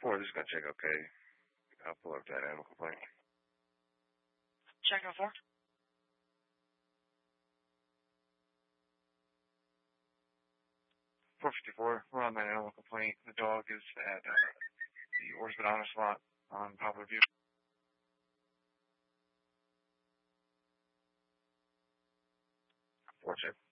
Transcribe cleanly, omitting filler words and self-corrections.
4, this is going to check okay. I'll pull up that animal complaint. Check on 4. 454, we're on that animal complaint. The dog is at the orthodontist lot on Poplar View. 4 check.